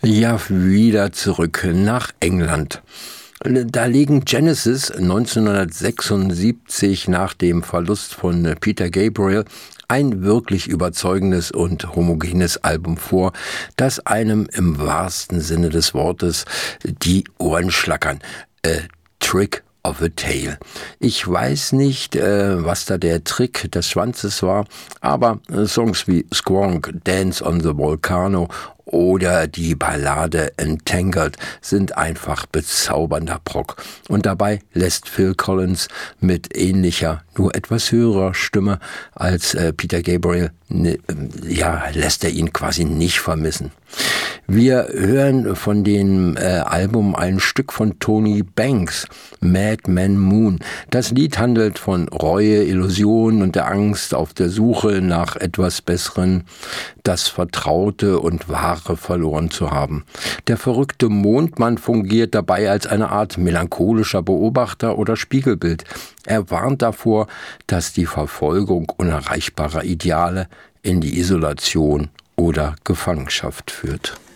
Ja, wieder zurück nach England. Da legen Genesis 1976 nach dem Verlust von Peter Gabriel ein wirklich überzeugendes und homogenes Album vor, das einem im wahrsten Sinne des Wortes die Ohren schlackern. Trick of a Tail. Ich weiß nicht, was da der Trick des Schwanzes war, aber Songs wie Squonk, Dance on the Volcano oder die Ballade Entangled sind einfach bezaubernder Prog. Und dabei lässt Phil Collins mit ähnlicher, nur etwas höherer Stimme als Peter Gabriel, lässt er ihn quasi nicht vermissen. Wir hören von dem Album ein Stück von Tony Banks, Madman Moon. Das Lied handelt von Reue, Illusion und der Angst auf der Suche nach etwas Besseren, das Vertraute und Wahre verloren zu haben. Der verrückte Mondmann fungiert dabei als eine Art melancholischer Beobachter oder Spiegelbild. Er warnt davor, dass die Verfolgung unerreichbarer Ideale in die Isolation oder Gefangenschaft führt.